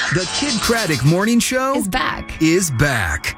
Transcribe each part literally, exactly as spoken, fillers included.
The Kid Craddock Morning Show is back. Is back.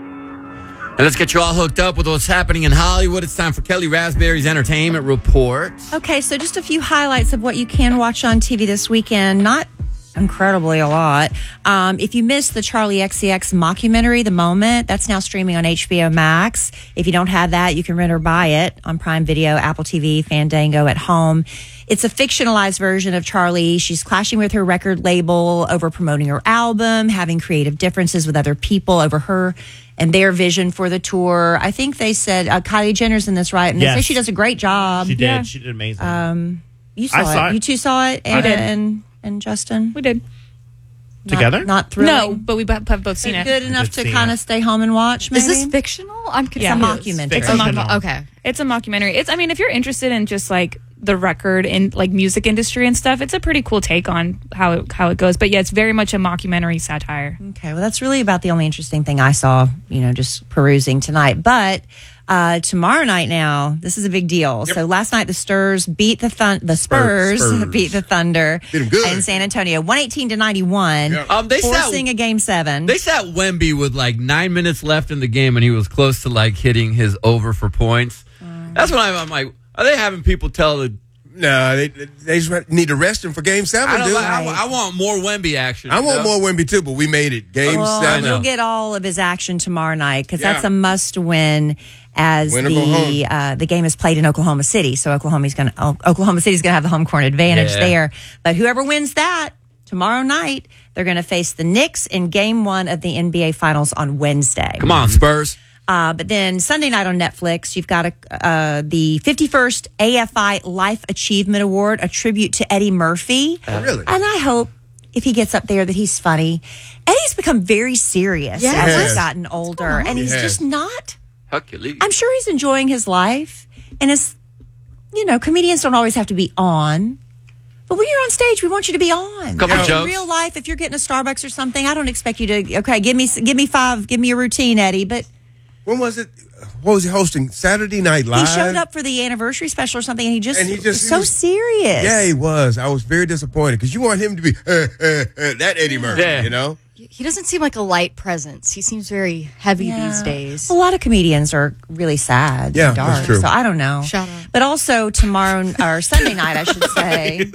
And let's get you all hooked up with what's happening in Hollywood. It's time for Kelly Raspberry's Entertainment Report. Okay, so just a few highlights of what you can watch on T V this weekend. Not incredibly a lot. Um, if you missed the Charlie X C X mockumentary, The Moment, that's now streaming on H B O Max. If you don't have that, you can rent or buy it on Prime Video, Apple T V, Fandango, at home. It's a fictionalized version of Charlie. She's clashing with her record label over promoting her album, having creative differences with other people over her and their vision for the tour. I think they said uh, Kylie Jenner's in this, right? And yes. they say she does a great job. She did. Yeah. She did amazing. Um, you saw, I it. saw it. You two saw it? Anna did. and and Justin? We did. Together? Not, not thrilling? No, but we have both seen it. Good enough did to see kind it. of stay home and watch, maybe? Is this fictional? I'm confused. Yeah. It's a mockumentary. It's a Fictional. mock- okay. It's a mockumentary. It's, I mean, if you're interested in just like the record and like music industry and stuff, it's a pretty cool take on how it, how it goes. But yeah, it's very much a mockumentary satire. Okay, well, that's really about the only interesting thing I saw, you know, just perusing tonight. But uh, tomorrow night now, this is a big deal. Yep. So last night, the Sturs beat the thun- the Spurs, Spurs. beat the Thunder Beat 'em good. in San Antonio, one eighteen to ninety-one, Yep. Um, they forcing sat, a game seven. They sat Wemby with like nine minutes left in the game, and he was close to like hitting his over for points. Mm. That's when I'm, I'm like, are they having people tell the? No, they they just need to rest him for Game Seven, I, don't dude. like, I, Right. I want more Wemby action. I you want know? more Wemby too, but we made it. Game Well, Seven. know. you'll get all of his action tomorrow night because Yeah. that's a must-win. As Win or go the home. uh, the game is played in Oklahoma City, so Oklahoma's going to Oklahoma City's going to have the home court advantage Yeah. there. But whoever wins that tomorrow night, they're going to face the Knicks in Game One of the N B A Finals on Wednesday. Come on, Spurs. Uh, but then Sunday night on Netflix, you've got a, uh, the fifty-first A F I Life Achievement Award, a tribute to Eddie Murphy. Oh, really? And I hope if he gets up there that he's funny. Eddie's become very serious Yes. as He he's has. gotten older, and He he's has. just not. Hercules. I'm sure he's enjoying his life, and it's, you know, comedians don't always have to be on. But when you're on stage, we want you to be on. Couple In jokes. real life, if you're getting a Starbucks or something, I don't expect you to. Okay, give me give me five, give me a routine, Eddie. But When was it? What was he hosting? Saturday Night Live. he showed up for the anniversary special or something, and he just, And he just- was he so was- serious. Yeah, he was. I was very disappointed because you want him to be uh, uh, uh, that Eddie Murphy, Yeah. you know? He doesn't seem like a light presence. He seems very heavy Yeah. these days. A lot of comedians are really sad. Yeah, and dark, that's true. So I don't know. Shut up. But also tomorrow or Sunday night, I should say,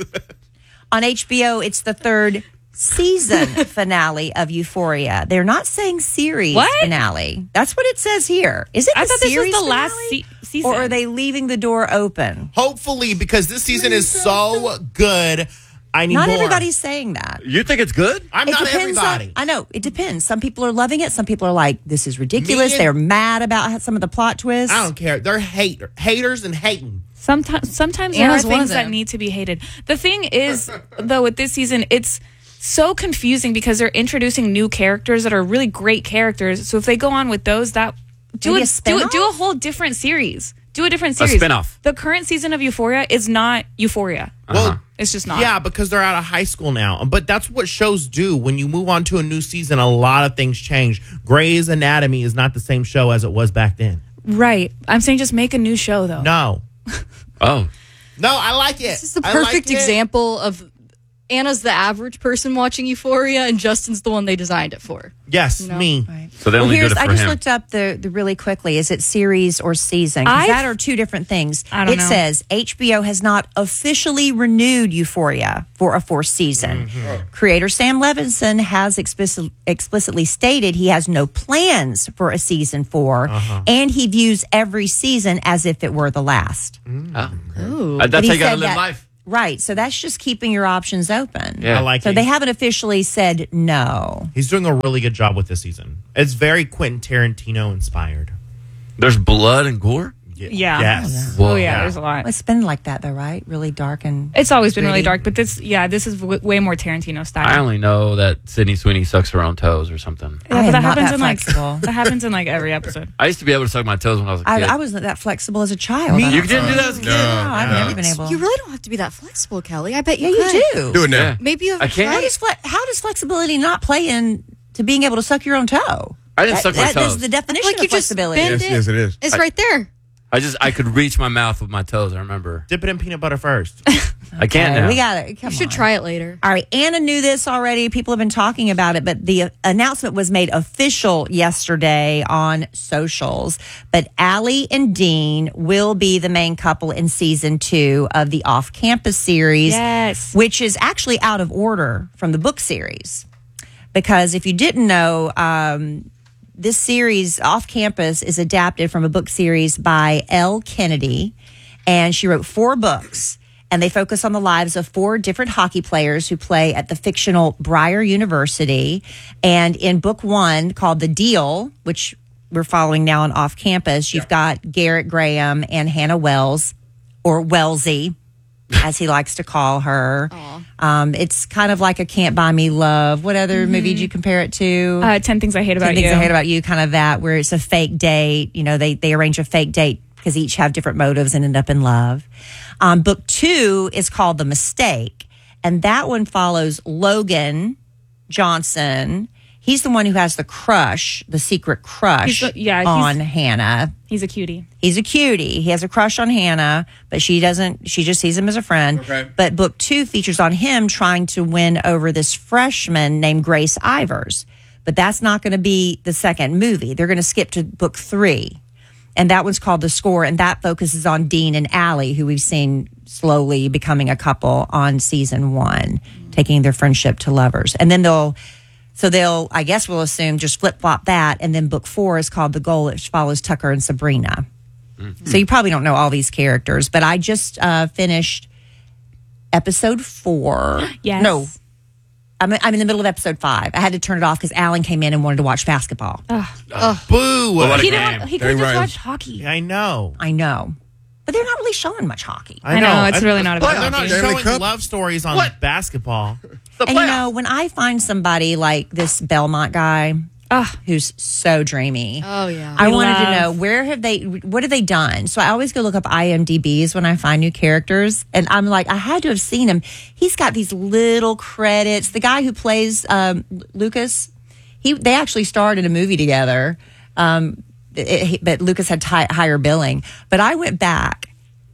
on H B O, it's the third season finale of Euphoria. They're not saying series What? finale. That's what it says here. Is it? I the thought this was series the last finale? se- season. Or are they leaving the door open? Hopefully, because this season is so good, I need Not more. everybody's saying that. You think it's good? I'm It not depends on- everybody. I know. It depends. Some people are loving it. Some people are like, this is ridiculous. Me and- They're mad about how- some of the plot twists. I don't care. They're hater, haters and hating. Sometimes, sometimes there are Anna's one of things that them. need to be hated. The thing is, though, with this season, it's so confusing because they're introducing new characters that are really great characters. So if they go on with those, that do Maybe a, a do, spin-off? do a whole different series. Do a different A series. spin-off. The current season of Euphoria is not Euphoria. Well, It's just not. yeah, because they're out of high school now. But that's what shows do. When you move on to a new season, a lot of things change. Grey's Anatomy is not the same show as it was back then. Right. I'm saying just make a new show, though. No. Oh. No, I like it. This is the I like perfect it. example of Anna's the average person watching Euphoria, and Justin's the one they designed it for. Yes, You know? me. Right. So they Well, only did here's, it for I just him. looked up the, the really quickly. Is it series or season? 'Cause I've- that are two different things. I don't it know. says H B O has not officially renewed Euphoria for a fourth season. Creator Sam Levinson has explicit, explicitly stated he has no plans for a season four, and he views every season as if it were the last. Oh. Ooh. Uh, But That's he how you got to said live that- life. Right. So that's just keeping your options open. Yeah. I like So it. they haven't officially said no. He's doing a really good job with this season. It's very Quentin Tarantino inspired. There's blood and gore? Y- Yeah. Yes. Oh, yeah, Yeah. there's a lot. It's been like that, though, right? Really dark and. It's always been really gritty. dark, but this, yeah, this is w- way more Tarantino style. I only know that Sydney Sweeney sucks her own toes or something. Yeah, I but am that not happens that in like flexible. that happens in like every episode. I used to be able to suck my toes when I was a I, kid. I wasn't that flexible as a child. Me- I you don't didn't do think. that as a kid? No, I've no. never been able. You really don't have to be that flexible, Kelly. I bet you yeah, could. you do. Do it now. Yeah. Maybe you have I can't. How does, fle- how does flexibility not play in to being able to suck your own toe? I didn't That- suck my that is toes. the definition Like of you just flexibility. bend Yes, it. yes, it is. It's right there. I just I could reach my mouth with my toes. I remember. Dip it in peanut butter first. I can't Okay, now. we got it. Come You should on. try it later. All right, Anna knew this already. People have been talking about it, but the announcement was made official yesterday on socials. But Allie and Dean will be the main couple in season two of the Off Campus series, Yes. which is actually out of order from the book series. Because if you didn't know, um, this series, Off Campus, is adapted from a book series by Elle Kennedy, and she wrote four books. And they focus on the lives of four different hockey players who play at the fictional Briar University. And in book one, called The Deal, which we're following now on Off Campus, you've got Garrett Graham and Hannah Wells, or Wellesley, as he likes to call her. Um, it's kind of like a Can't Buy Me Love. What other movie did you compare it to? Uh, ten Things I Hate About Ten Things You. I Hate About You, kind of that, where it's a fake date. You know, they, they arrange a fake date because each have different motives and end up in love. Um, book two is called The Mistake, and that one follows Logan Johnson. He's the one who has the crush, the secret crush He's the- yeah, he's- on Hannah. He's a cutie. He's a cutie. He has a crush on Hannah, but she doesn't, she just sees him as a friend. Okay. But book two features on him trying to win over this freshman named Grace Ivers. But that's not going to be the second movie. They're going to skip to book three. And that one's called The Score, and that focuses on Dean and Allie, who we've seen slowly becoming a couple on season one, taking their friendship to lovers. And then they'll, so they'll, I guess we'll assume, just flip flop that. And then book four is called The Goal, which follows Tucker and Sabrina. Mm-hmm. So you probably don't know all these characters, but I just uh, finished episode four. Yes. No. I'm, I'm in the middle of episode five. I had to turn it off because Alan came in and wanted to watch basketball. Boo! What a He game. didn't. He could have Dang just right. watched hockey. I know. I know. But they're not really showing much hockey. I know, it's really not about They're not hockey. Stanley showing Cup? love stories on What? basketball. The And you playoffs. know, when I find somebody like this Belmont guy Ugh. who's so dreamy, Oh, yeah. I We wanted to love- know where have they, what have they done? So I always go look up I M D B's when I find new characters, and I'm like, I had to have seen him. He's got these little credits. The guy who plays um, Lucas, he they actually starred in a movie together, um, it, it- but Lucas had ti higher billing. But I went back.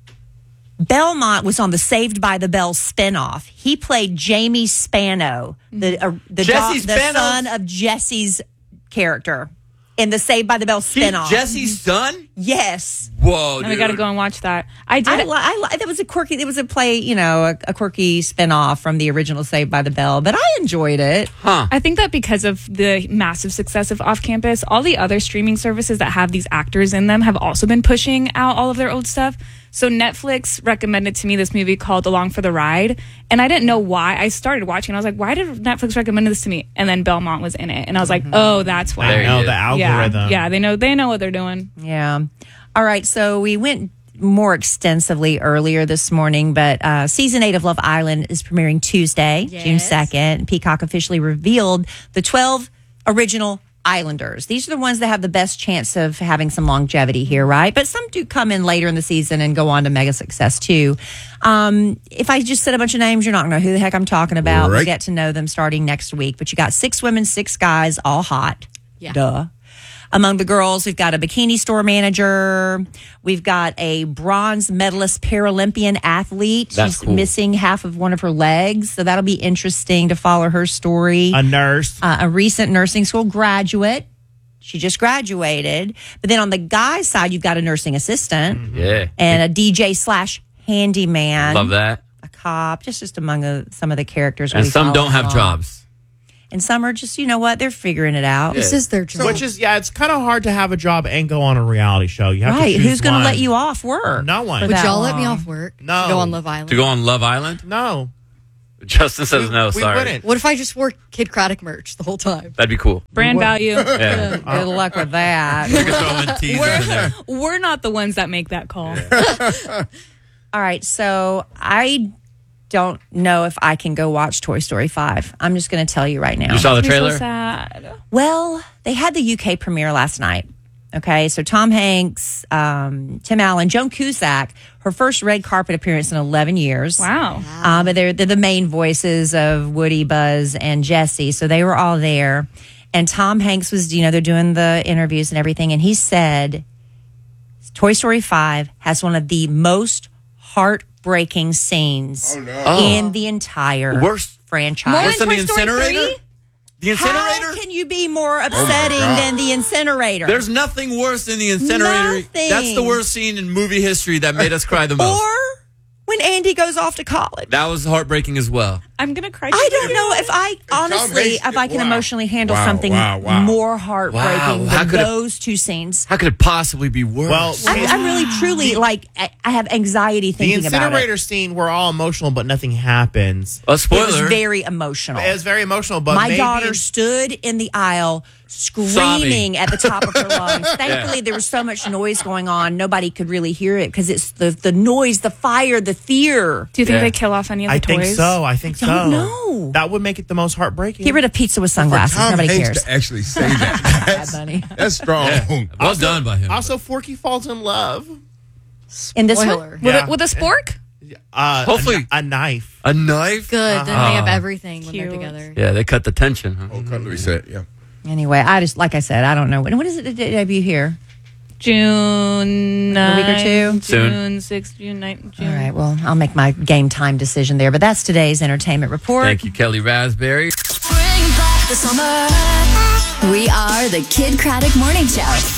Belmont was on the Saved by the Bell spinoff. He played Jamie Spano, the uh, the, Jesse do- the Spano's- son of Jesse's character in the Saved by the Bell He's spinoff. Jesse's son? Yes, Whoa, dude. And we got to go and watch that. I did. I, li- I li- that was a quirky. It was a play, you know, a, a quirky spinoff from the original Saved by the Bell, but I enjoyed it. Huh. I think that because of the massive success of Off Campus, all the other streaming services that have these actors in them have also been pushing out all of their old stuff. So Netflix recommended to me this movie called Along for the Ride, and I didn't know why. I started watching, and I was like, why did Netflix recommend this to me? And then Belmont was in it, and I was like, oh, that's why. There I you know go. the Yeah, algorithm. yeah, they know they know what they're doing. Yeah. All right. So we went more extensively earlier this morning, but uh, season eight of Love Island is premiering Tuesday, June Yes. second. Peacock officially revealed the twelve original Islanders. These are the ones that have the best chance of having some longevity here, right? But some do come in later in the season and go on to mega success too. Um, if I just said a bunch of names, you're not going to know who the heck I'm talking about. We'll Right. get to know them starting next week. But you got six women, six guys, all hot. Yeah. Duh. Among the girls, we've got a bikini store manager. We've got a bronze medalist Paralympian athlete. That's She's cool. missing half of one of her legs. So that'll be interesting to follow her story. A nurse. Uh, a recent nursing school graduate. She just graduated. But then on the guy's side, you've got a nursing assistant Yeah. and a D J slash handyman. Love that. A cop, just, just among uh, some of the characters. And we some follow don't have along. jobs. And some are just, you know what, they're figuring it out. This is their job. Which is, yeah, it's kind of hard to have a job and go on a reality show. You have Right. to choose Who's going to one. let you off work? No one. for Would that y'all let me long? off work? No. To go on Love Island. To go on Love Island? No. Justin says We- no, we sorry. wouldn't. What if I just wore Kid Craddock merch the whole time? That'd be cool. Brand value. Yeah. Good luck with that. We could throw in teasers in there. We're not the ones that make that call. All right, so I don't know if I can go watch Toy Story five. I'm just going to tell you right now. You saw the You're so trailer? sad. Well, they had the U K premiere last night. Okay, so Tom Hanks, um, Tim Allen, Joan Cusack, her first red carpet appearance in eleven years. Wow. Um, but they're, they're the main voices of Woody, Buzz, and Jesse. So they were all there. And Tom Hanks was, you know, they're doing the interviews and everything. And he said, Toy Story five has one of the most heartbreaking scenes Oh, no. in the entire Worse- franchise. More Worse than Toy the Story incinerator? three? The incinerator? How can you be more upsetting God. than the incinerator? There's nothing worse than the incinerator. Nothing. That's the worst scene in movie history that made us cry the most. or when Andy goes off to college. That was heartbreaking as well. I'm gonna cry. I don't know if I Tom honestly Hanks- if I can wow. emotionally handle Wow, something wow, wow. more heartbreaking Wow, how than could it- those two scenes. How could it possibly be worse? Well, I'm, I'm really truly like I I have anxiety the thinking about incinerator it. scene, we're all emotional, but nothing happens. a It spoiler. was very emotional. It was very emotional, but My maybe daughter stood in the aisle screaming at the top of her lungs. Thankfully, there was so much noise going on, nobody could really hear it because it's the the noise, the fire, the fear. Do you think Yeah. they kill off any of the I toys? think so. I think I don't so. know. That would make it the most heartbreaking. Get rid of pizza with For sunglasses. Tom Nobody Hanks cares. to actually say that. That's, Bunny. that's strong. Well done by him. Also, Forky falls in love. In this one, Spoiler. With, Yeah. a, with a spork? Uh, Hopefully. a, a knife. a knife? Good. Then they have Uh-huh. everything when they're Cute. together. Yeah, they cut the tension. Huh? Oh, cutlery set, yeah. anyway, I just like I said, I don't know. When, when is it to debut here? June A week or ninth, two? Soon. June sixth, June ninth, June. All right, well, I'll make my game time decision there. But that's today's entertainment report. Thank you, Kelly Raspberry. Bring back the summer. We are the Kid Craddock Morning Show.